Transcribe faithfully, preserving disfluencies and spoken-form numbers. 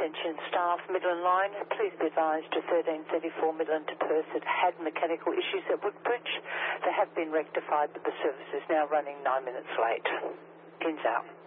Attention staff, Midland Line, please be advised to thirteen thirty-four Midland to Perth that had mechanical issues at Woodbridge. They have been rectified, but the service is now running nine minutes late. Ends out.